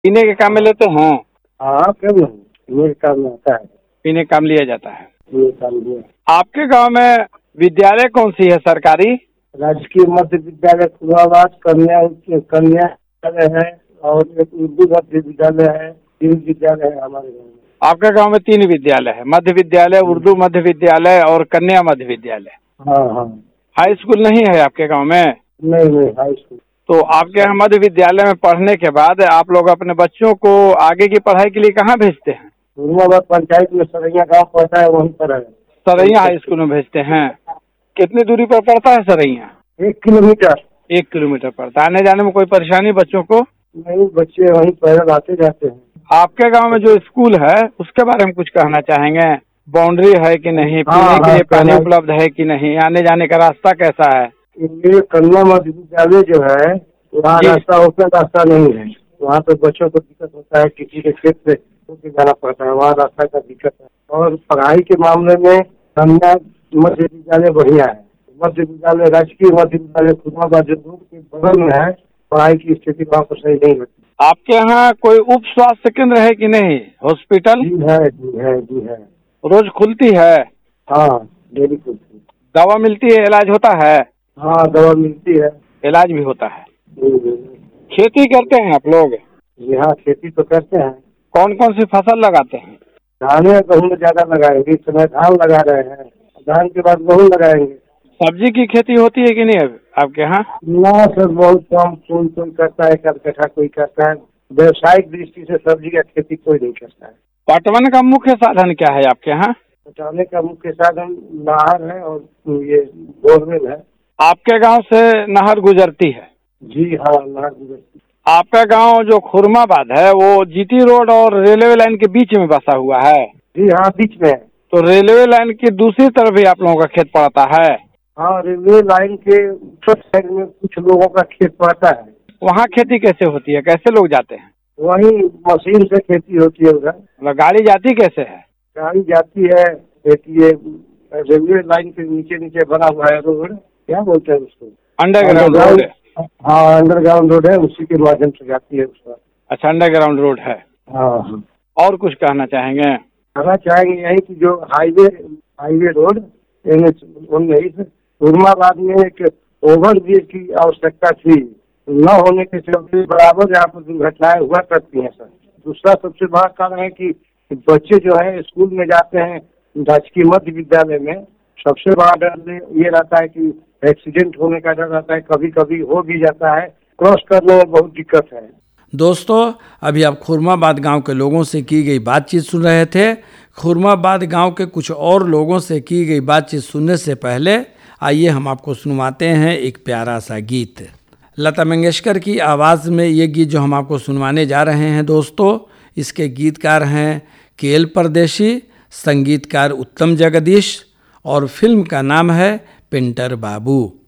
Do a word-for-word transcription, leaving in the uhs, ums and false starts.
पीने के काम में लेते हैं? हाँ, क्यों नहीं, पीने के काम में आता है। पीने का काम लिया जाता है। ये काम लिया। आपके गांव में विद्यालय कौन सी है सरकारी? राजकीय मध्य विद्यालय खुलाबाद, कन्या कन्या विद्यालय है और एक उर्दू मध्य विद्यालय है। तीन विद्यालय है हमारे गाँव में। आपके गांव में तीन विद्यालय है, मध्य विद्यालय, उर्दू मध्य विद्यालय और कन्या मध्य विद्यालय। हाँ हाँ। हाई स्कूल नहीं है आपके गांव में? नहीं नहीं, हाई स्कूल। तो आपके यहाँ मध्य विद्यालय में पढ़ने के बाद आप लोग अपने बच्चों को आगे की पढ़ाई के लिए कहाँ भेजते हैं? हुरमाबाद पंचायत में सरैया गांव पड़ता है, वहीं पर है। सरैया हाई स्कूल में भेजते हैं। कितनी दूरी पर पड़ता है सरैया? एक किलोमीटर। एक किलोमीटर पड़ता है। आने जाने में कोई परेशानी बच्चों को? नहीं, बच्चे वहीं पैदल आते जाते हैं। आपके गांव में जो स्कूल है उसके बारे में कुछ कहना चाहेंगे? बाउंड्री है कि नहीं? पीने हाँ, के लिए हाँ, पानी उपलब्ध है कि नहीं? आने जाने का रास्ता कैसा है? ये कन्या मध्य विद्यालय जो है वहाँ रास्ता ओपन रास्ता नहीं है। वहाँ पे बच्चों को दिक्कत होता है, किसी के खेत से होके जाना पड़ता है, वहाँ रास्ता का दिक्कत है। और पढ़ाई के मामले में कन्या मध्य विद्यालय बढ़िया है। मध्य विद्यालय, राजकीय मध्य विद्यालय खुलमाबाद जो रोड के बगल में है, पढ़ाई की स्थिति वहाँ पर सही नहीं होती। आपके यहाँ कोई उप स्वास्थ्य केंद्र है कि नहीं? हॉस्पिटल? जी है, जी है, जी है। रोज खुलती है? हाँ, डेली खुलती है। दवा मिलती है? इलाज होता है? हाँ, दवा मिलती है, इलाज भी होता है। जी। खेती करते हैं आप लोग? जी हाँ, खेती तो करते हैं। कौन कौन सी फसल लगाते हैं? धान या गेहूँ ज्यादा लगाएंगे, इस समय धान लगा रहे हैं, धान के बाद गेहूँ लगाएंगे। सब्जी की खेती होती है कि नहीं आपके यहाँ? ना सर, बहुत कम। कोई कोई करता है, कर कटा कोई करता है। व्यवसायिक दृष्टि से सब्जी का खेती कोई नहीं करता है। पटवन का मुख्य साधन क्या है आपके यहाँ? पटाने का मुख्य साधन नहर है और ये बोरवेल है। आपके गांव से नहर गुजरती है? जी हाँ, नहर गुजरती है। आपका गांव जो खुरमाबाद है वो जीटी रोड और रेलवे लाइन के बीच में बसा हुआ है? जी हाँ, बीच में है। तो रेलवे लाइन की दूसरी तरफ भी आप लोगों का खेत पड़ता है? हाँ, रेलवे लाइन के उत्तर साइड में कुछ लोगों का खेत पड़ता है। वहाँ खेती कैसे होती है? कैसे लोग जाते हैं? वहीं मशीन से खेती होती है उधर। मतलब गाड़ी जाती कैसे है? गाड़ी जाती है, एक ये रेलवे लाइन के नीचे नीचे बना हुआ है रोड, क्या बोलते हैं उसको? Underground road. हाँ, अंडरग्राउंड रोड है, उसी के माध्यम से जाती है उसका। अच्छा, अंडरग्राउंड रोड है। हाँ। और कुछ कहना चाहेंगे? कहना चाहेंगे यही कि जो highway highway road N H उन्नीस हुरमाबाद में एक ओवर ब्रिज की आवश्यकता थी, न होने के चलते बराबर यहाँ पर दुर्घटनाएं हुआ करती हैं सर। दूसरा सबसे बड़ा कारण है कि बच्चे जो है स्कूल में जाते हैं राजकीय मध्य विद्यालय में, सबसे बड़ा डर ये रहता है कि एक्सीडेंट होने का डर रहता है, कभी कभी हो भी जाता है, क्रॉस करने में बहुत दिक्कत है। दोस्तों, अभी आप खुरमाबाद गांव के लोगों से की गई बातचीत सुन रहे थे। खुरमाबाद गांव के कुछ और लोगों से की गई बातचीत सुनने से पहले आइए हम आपको सुनवाते हैं एक प्यारा सा गीत। लता मंगेशकर की आवाज़ में ये गीत जो हम आपको सुनवाने जा रहे हैं दोस्तों, इसके गीतकार हैं के एल परदेशी, संगीतकार उत्तम जगदीश और फिल्म का नाम है पेंटर बाबू।